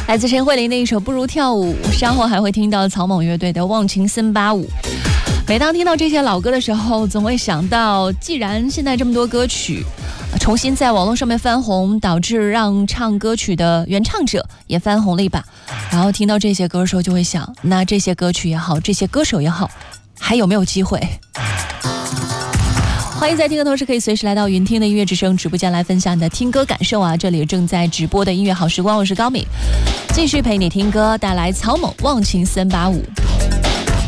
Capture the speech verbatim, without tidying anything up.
来自陈慧琳的一首《不如跳舞》，稍后还会听到草蜢乐队的《忘情森巴舞》。每当听到这些老歌的时候，总会想到，既然现在这么多歌曲重新在网络上面翻红，导致让唱歌曲的原唱者也翻红了一把，然后听到这些歌的时候就会想，那这些歌曲也好，这些歌手也好，还有没有机会？欢迎在听的同时可以随时来到云听的音乐之声直播间来分享你的听歌感受啊！这里正在直播的音乐好时光，我是高敏，继续陪你听歌，带来草蜢《忘情森巴舞》。